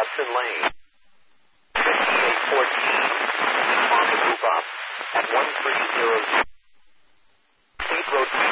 Hudson Lane. 5814 on the move up at 1300. State Road